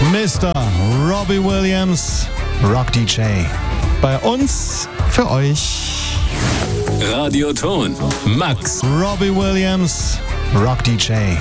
Mr. Robbie Williams, Rock DJ. Bei uns für euch Radioton Max. Robbie Williams, Rock DJ.